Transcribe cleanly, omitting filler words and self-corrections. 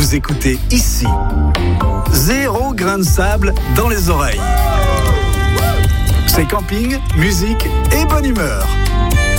vous écoutez ici. 0 grain de sable dans les oreilles. C'est camping, musique et bonne humeur.